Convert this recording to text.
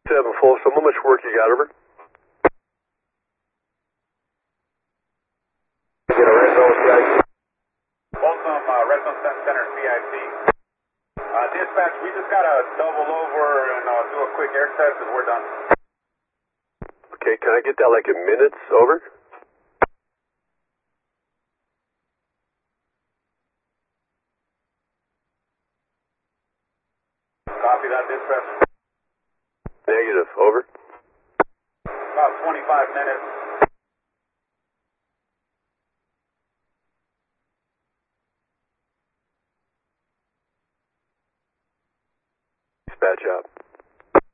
7 Folsom, how much work you got, over? Get a red zone CIC. Folsom, red zone center CIC. Dispatch, we just got to double over and do a quick air test and we're done. Okay, can I get that like in minutes, over? Copy that, dispatch. Negative, over. About 25 minutes. Dispatch out.